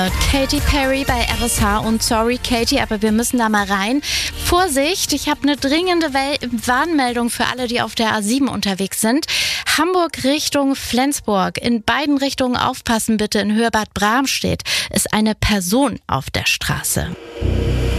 Katy Perry bei RSH und sorry Katy, aber wir müssen da mal rein. Vorsicht, ich habe eine dringende Warnmeldung für alle, die auf der A7 unterwegs sind. Hamburg Richtung Flensburg. In beiden Richtungen aufpassen bitte. In Höhe Bad Bramstedt ist eine Person auf der Straße.